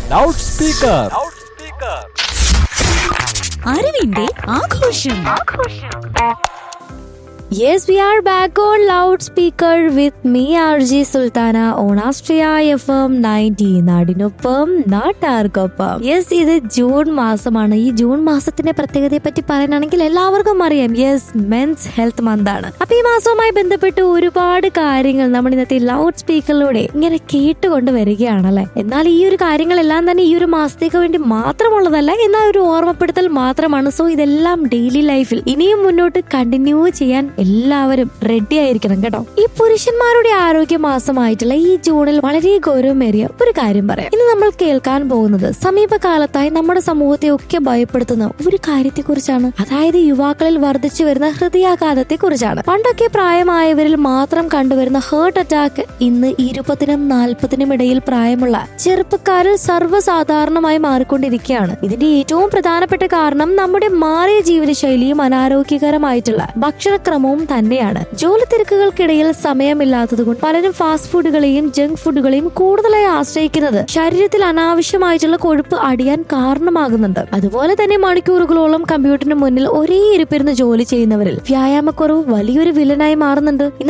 Loud speaker. അറിവിന്റെ ആഘോഷം. Yes, we are back on loudspeaker with me, RJ Sultana, on Astria FM 90. നാടിനൊപ്പം നാട്ടാർക്കൊപ്പം. Yes, ഇത് June മാസമാണ്. ഈ ജൂൺ മാസത്തിന്റെ പ്രത്യേകതയെ പറ്റി പറയാനാണെങ്കിൽ എല്ലാവർക്കും അറിയാം. യെസ്, മെൻസ് ഹെൽത്ത് മന്ത് ആണ്. അപ്പൊ ഈ മാസവുമായി ബന്ധപ്പെട്ട് ഒരുപാട് കാര്യങ്ങൾ നമ്മൾ ഇന്നത്തെ ലൗഡ് സ്പീക്കറിലൂടെ ഇങ്ങനെ കേട്ടുകൊണ്ട് വരികയാണല്ലേ. എന്നാൽ ഈ ഒരു കാര്യങ്ങളെല്ലാം തന്നെ ഈ ഒരു മാസത്തേക്ക് വേണ്ടി മാത്രമുള്ളതല്ല, എന്നാൽ ഒരു ഓർമ്മപ്പെടുത്തൽ മാത്രമാണ്. സോ ഇതെല്ലാം ഡെയിലി ലൈഫിൽ ഇനിയും മുന്നോട്ട് കണ്ടിന്യൂ ചെയ്യാൻ എല്ലാവരും റെഡി ആയിരിക്കണം കേട്ടോ. ഈ പുരുഷന്മാരുടെ ആരോഗ്യ മാസമായിട്ടുള്ള ഈ ജൂണിൽ വളരെ ഗൗരവമേറിയ ഒരു കാര്യം പറയാം. ഇന്ന് നമ്മൾ കേൾക്കാൻ പോകുന്നത് സമീപകാലത്തായി നമ്മുടെ സമൂഹത്തെ ഒക്കെ ഭയപ്പെടുത്തുന്ന ഒരു കാര്യത്തെ കുറിച്ചാണ്. അതായത് യുവാക്കളിൽ വർദ്ധിച്ചു വരുന്ന ഹൃദയാഘാതത്തെ കുറിച്ചാണ്. പണ്ടൊക്കെ പ്രായമായവരിൽ മാത്രം കണ്ടുവരുന്ന ഹാർട്ട് അറ്റാക്ക് ഇന്ന് 20-നും 40-നും ഇടയിൽ പ്രായമുള്ള ചെറുപ്പക്കാരിൽ സർവ്വസാധാരണമായി മാറിക്കൊണ്ടിരിക്കുകയാണ്. ഇതിന്റെ ഏറ്റവും പ്രധാനപ്പെട്ട കാരണം നമ്മുടെ മാറിയ ജീവിതശൈലിയും അനാരോഗ്യകരമായിട്ടുള്ള ഭക്ഷണക്രമവും തന്നെയാണ്. ജോലി തിരക്കുകൾക്കിടയിൽ സമയമില്ലാത്തതുകൊണ്ട് പലരും ഫാസ്റ്റ് ഫുഡുകളെയും ജങ്ക് ഫുഡുകളെയും കൂടുതലായി ആശ്രയിക്കുന്നത് ശരീരത്തിൽ അനാവശ്യമായിട്ടുള്ള കൊഴുപ്പ് അടിയാൻ കാരണമാകുന്നുണ്ട്. അതുപോലെ തന്നെ മണിക്കൂറുകളോളം കമ്പ്യൂട്ടറിന് മുന്നിൽ ഒരേ ഇരിപ്പിരുന്ന് ജോലി ചെയ്യുന്നവരിൽ വ്യായാമക്കുറവ് വലിയൊരു വില്ലനായി മാറുന്നുണ്ട്.